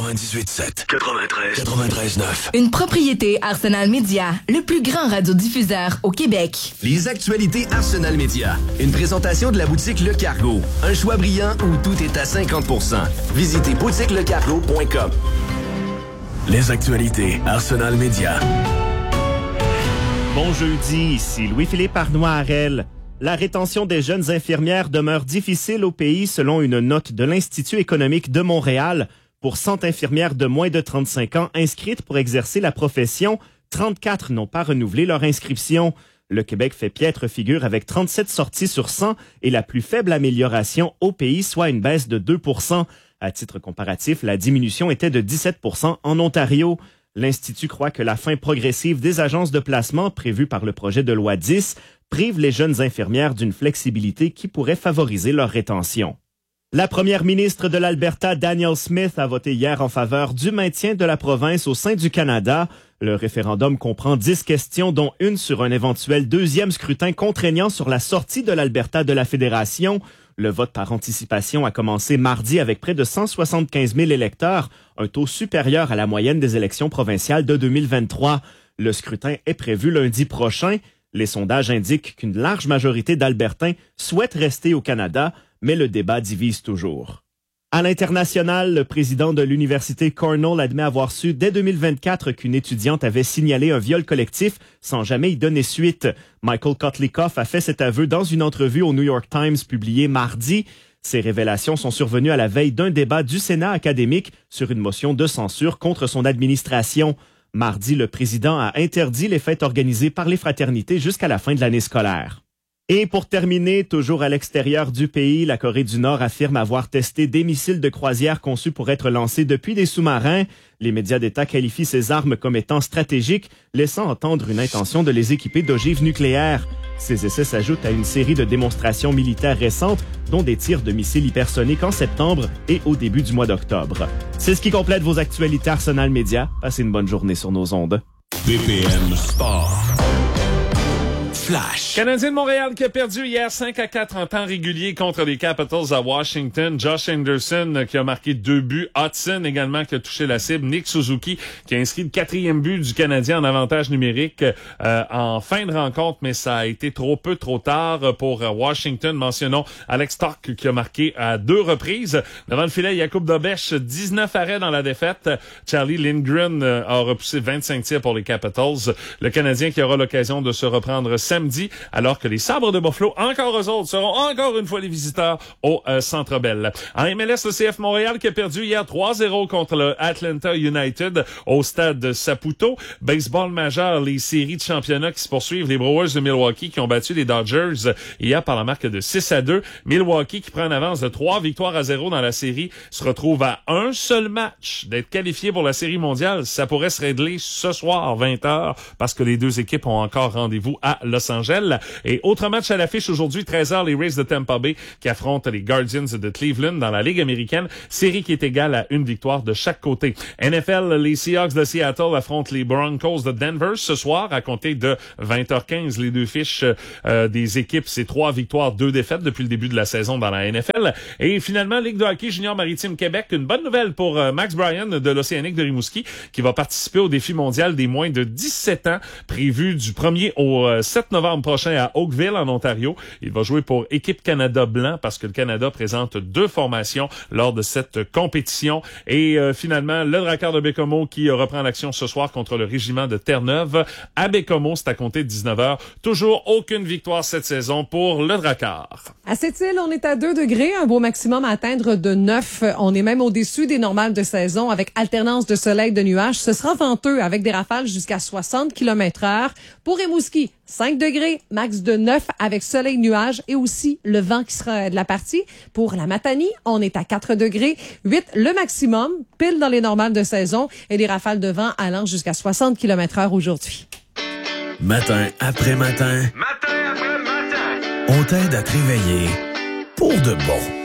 98.7, 93.9. Une propriété Arsenal Média, le plus grand radiodiffuseur au Québec. Les actualités Arsenal Média. Une présentation de la boutique Le Cargo. Un choix brillant où tout est à 50%. Visitez boutiquelecargo.com. Les actualités Arsenal Média. Bon jeudi, ici Louis-Philippe Arnois-Harel. La rétention des jeunes infirmières demeure difficile au pays selon une note de l'Institut économique de Montréal. Pour 100 infirmières de moins de 35 ans inscrites pour exercer la profession, 34 n'ont pas renouvelé leur inscription. Le Québec fait piètre figure avec 37 sorties sur 100 et la plus faible amélioration au pays, soit une baisse de 2 %. À titre comparatif, la diminution était de 17 % en Ontario. L'Institut croit que la fin progressive des agences de placement prévue par le projet de loi 10 prive les jeunes infirmières d'une flexibilité qui pourrait favoriser leur rétention. La première ministre de l'Alberta, Danielle Smith, a voté hier en faveur du maintien de la province au sein du Canada. Le référendum comprend 10 questions, dont une sur un éventuel deuxième scrutin contraignant sur la sortie de l'Alberta de la Fédération. Le vote par anticipation a commencé mardi avec près de 175 000 électeurs, un taux supérieur à la moyenne des élections provinciales de 2023. Le scrutin est prévu lundi prochain. Les sondages indiquent qu'une large majorité d'Albertains souhaitent rester au Canada, mais le débat divise toujours. À l'international, le président de l'université Cornell admet avoir su dès 2024 qu'une étudiante avait signalé un viol collectif sans jamais y donner suite. Michael Kotlikoff a fait cet aveu dans une entrevue au New York Times publiée mardi. Ces révélations sont survenues à la veille d'un débat du Sénat académique sur une motion de censure contre son administration. Mardi, le président a interdit les fêtes organisées par les fraternités jusqu'à la fin de l'année scolaire. Et pour terminer, toujours à l'extérieur du pays, la Corée du Nord affirme avoir testé des missiles de croisière conçus pour être lancés depuis des sous-marins. Les médias d'État qualifient ces armes comme étant stratégiques, laissant entendre une intention de les équiper d'ogives nucléaires. Ces essais s'ajoutent à une série de démonstrations militaires récentes, dont des tirs de missiles hypersoniques en septembre et au début du mois d'octobre. C'est ce qui complète vos actualités Arsenal Média. Passez une bonne journée sur nos ondes. BPM Sport. Flash. Canadien de Montréal qui a perdu hier 5-4 en temps régulier contre les Capitals à Washington. Josh Anderson qui a marqué 2 buts. Hudson également qui a touché la cible. Nick Suzuki qui a inscrit le 4e but du Canadien en avantage numérique en fin de rencontre, mais ça a été trop tard pour Washington. Mentionnons Alex Stock qui a marqué à 2 reprises. Devant le filet, Jakub Dobeš, 19 arrêts dans la défaite. Charlie Lindgren a repoussé 25 tirs pour les Capitals. Le Canadien qui aura l'occasion de se reprendre samedi, alors que les Sabres de Buffalo, encore eux autres, seront encore une fois les visiteurs au Centre Bell. En MLS, le CF Montréal qui a perdu hier 3-0 contre le Atlanta United au stade Saputo. Baseball majeur, les séries de championnat qui se poursuivent. Les Brewers de Milwaukee qui ont battu les Dodgers hier par la marque de 6-2. Milwaukee qui prend une avance de 3-0 dans la série se retrouve à un seul match d'être qualifié pour la série mondiale. Ça pourrait se régler ce soir, 20h, parce que les deux équipes ont encore rendez-vous à Los Angeles. Et autre match à l'affiche aujourd'hui, 13h, les Rays de Tampa Bay qui affrontent les Guardians de Cleveland dans la Ligue américaine. Série qui est égale à une victoire de chaque côté. NFL, les Seahawks de Seattle affrontent les Broncos de Denver ce soir à compter de 20h15. Les deux fiches des équipes, c'est 3 victoires, 2 défaites depuis le début de la saison dans la NFL. Et finalement, Ligue de hockey junior maritime Québec, une bonne nouvelle pour Max Bryan de l'Océanique de Rimouski qui va participer au défi mondial des moins de 17 ans prévu du 1er au 7 novembre prochain à Oakville, en Ontario. Il va jouer pour Équipe Canada Blanc parce que le Canada présente 2 formations lors de cette compétition. Et finalement, le Drakkar de Baie-Comeau qui reprend l'action ce soir contre le régiment de Terre-Neuve. À Baie-Comeau, c'est à compter de 19h. Toujours aucune victoire cette saison pour le Drakkar. À Sept-Îles, on est à 2 degrés, un beau maximum à atteindre de 9. On est même au-dessus des normales de saison avec alternance de soleil et de nuages. Ce sera venteux avec des rafales jusqu'à 60 km/h. Pour Rimouski, 5 degrés, max de 9 avec soleil, nuages et aussi le vent qui sera de la partie. Pour la Matanie, on est à 4 degrés, 8 le maximum, pile dans les normales de saison et des rafales de vent allant jusqu'à 60 km/h aujourd'hui. Matin après matin. Matin après matin. On t'aide à te réveiller pour de bon.